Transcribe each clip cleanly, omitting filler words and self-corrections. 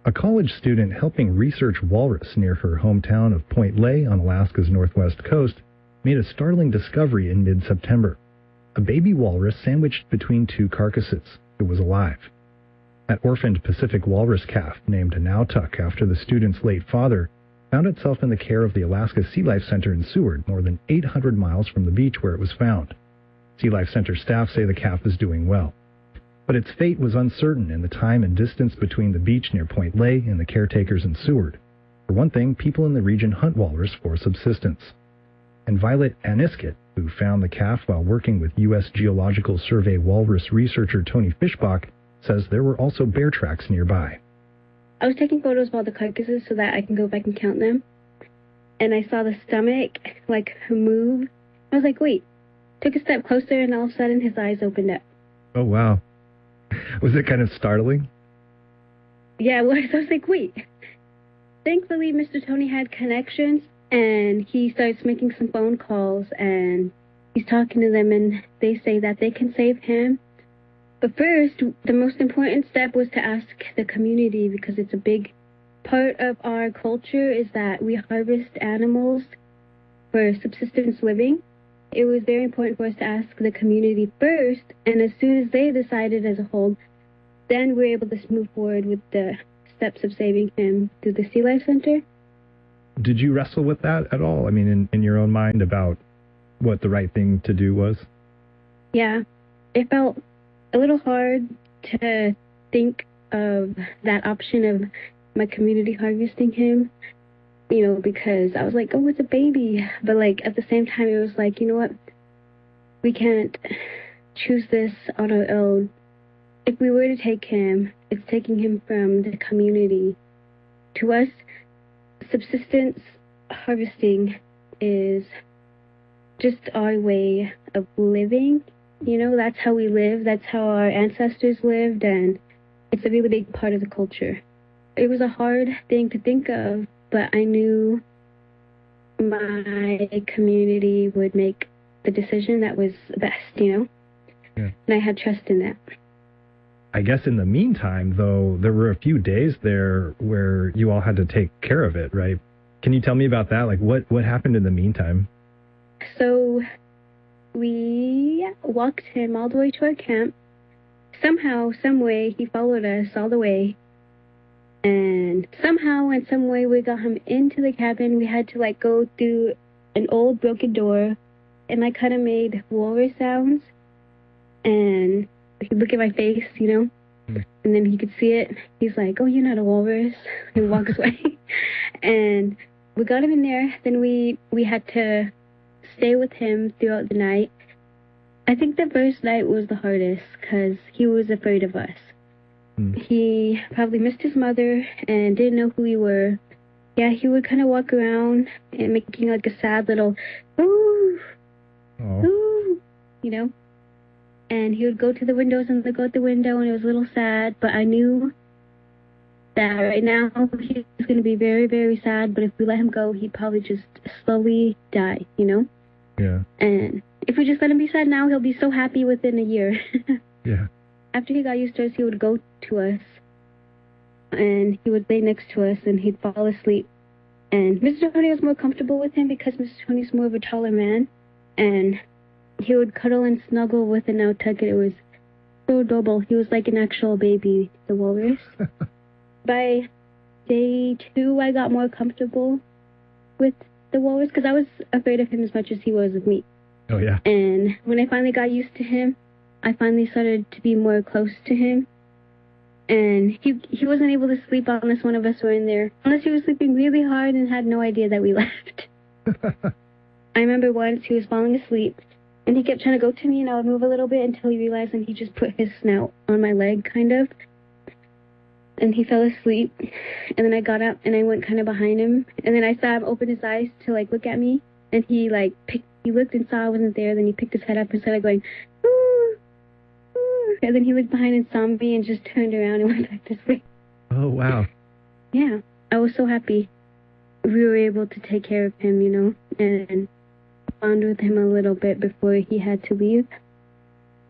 A college student helping research walrus near her hometown of Point Lay on Alaska's northwest coast made a startling discovery in mid-September. A baby walrus sandwiched between two carcasses. It was alive. That orphaned Pacific walrus calf, named Nautuk after the student's late father, found itself in the care of the Alaska Sea Life Center in Seward, more than 800 miles from the beach where it was found. Sea Life Center staff say the calf is doing well. But its fate was uncertain in the time and distance between the beach near Point Lay and the caretakers in Seward. For one thing, people in the region hunt walrus for subsistence. And Violet Aniskit, who found the calf while working with U.S. Geological Survey walrus researcher Tony Fischbach, says there were also bear tracks nearby. I was taking photos of all the carcasses so that I can go back and count them. And I saw the stomach, move. I was like, wait. Took a step closer, and all of a sudden his eyes opened up. Oh, wow. Was it kind of startling? Yeah, it was. I was like, wait. Thankfully, Mr. Tony had connections, and he starts making some phone calls, and he's talking to them, and they say that they can save him. But first, the most important step was to ask the community, because it's a big part of our culture is that we harvest animals for subsistence living. It was very important for us to ask the community first, and as soon as they decided as a whole, then we're able to move forward with the steps of saving him through the Sea Life Center. Did you wrestle with that at all? I mean, in your own mind about what the right thing to do was? Yeah, it felt a little hard to think of that option of my community harvesting him, because I was like, oh, it's a baby. But, at the same time, it was like, you know what? We can't choose this on our own. If we were to take him, it's taking him from the community. To us, subsistence harvesting is just our way of living. That's how we live. That's how our ancestors lived, and it's a really big part of the culture. It was a hard thing to think of, but I knew my community would make the decision that was best, Yeah. And I had trust in that. I guess in the meantime, though, there were a few days there where you all had to take care of it, right? Can you tell me about that? What happened in the meantime? So we walked him all the way to our camp. Somehow, some way, he followed us all the way. And somehow, in some way, we got him into the cabin. We had to, go through an old broken door. And kind of made walrus sounds. And he'd look at my face, And then he could see it. He's like, oh, you're not a walrus. He walks away. And we got him in there. Then we had to stay with him throughout the night. I think the first night was the hardest because he was afraid of us. He probably missed his mother and didn't know who we were. Yeah, he would kind of walk around and making a sad little, ooh, ooh, And he would go to the windows and look out the window, and it was a little sad. But I knew that right now he was going to be very, very sad. But if we let him go, he'd probably just slowly die, Yeah. And if we just let him be sad now, he'll be so happy within a year. Yeah. After he got used to us, he would go to us, and he would lay next to us, and he'd fall asleep. And Mr. Tony was more comfortable with him because Mr. Tony's more of a taller man, and he would cuddle and snuggle with the Nautuk. It was so adorable. He was like an actual baby, the walrus. By day 2, I got more comfortable with the walrus because I was afraid of him as much as he was of me. Oh, yeah. And when I finally got used to him, I finally started to be more close to him. And he wasn't able to sleep unless one of us were in there. Unless he was sleeping really hard and had no idea that we left. I remember once he was falling asleep, and he kept trying to go to me, and I would move a little bit until he realized, and he just put his snout on my leg, kind of. And he fell asleep. And then I got up, and I went kind of behind him. And then I saw him open his eyes to, look at me. And he, he looked and saw I wasn't there. Then he picked his head up and started going, ooh, ooh. And then he looked behind and saw me and just turned around and went back to sleep. Oh, wow. Yeah. I was so happy we were able to take care of him, and bond with him a little bit before he had to leave.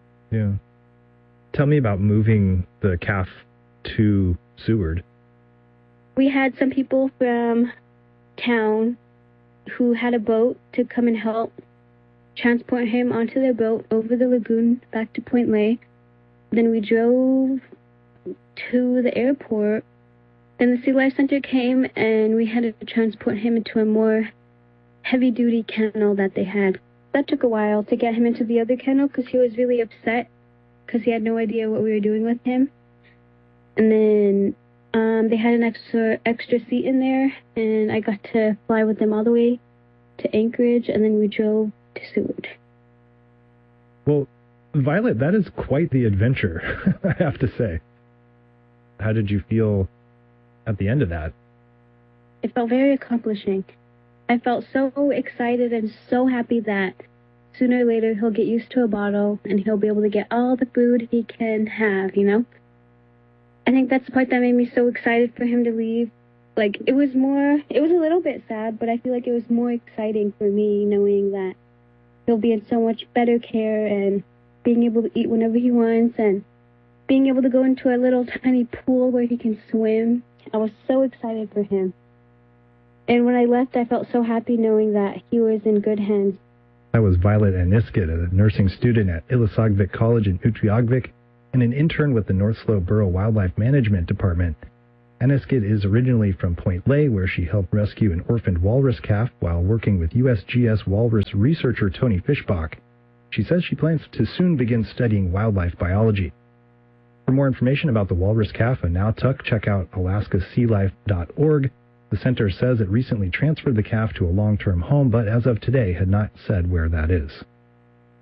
Yeah. Tell me about moving the calf to Seward. we had some people from town who had a boat to come and help transport him onto their boat over the lagoon back to Point Lay. Then we drove to the airport. Then the Sea Life Center came, and we had to transport him into a more heavy-duty kennel that they had. That took a while to get him into the other kennel because he was really upset because he had no idea what we were doing with him. And then they had an extra seat in there, and I got to fly with them all the way to Anchorage, and then we drove to Seward. Well, Violet, that is quite the adventure, I have to say. How did you feel at the end of that? It felt very accomplishing. I felt so excited and so happy that sooner or later he'll get used to a bottle and he'll be able to get all the food he can have, you know? I think that's the part that made me so excited for him to leave. Like, it was a little bit sad, but I feel like it was more exciting for me knowing that he'll be in so much better care and being able to eat whenever he wants and being able to go into a little tiny pool where he can swim. I was so excited for him. And when I left, I felt so happy knowing that he was in good hands. That was Violet Aniskit, a nursing student at Ilisagvik College in Utqiagvik and an intern with the North Slope Borough Wildlife Management Department. Aniskit is originally from Point Lay, where she helped rescue an orphaned walrus calf while working with USGS walrus researcher Tony Fischbach. She says she plans to soon begin studying wildlife biology. For more information about the walrus calf and Nautch, check out alaskasealife.org. The center says it recently transferred the calf to a long-term home, but as of today had not said where that is.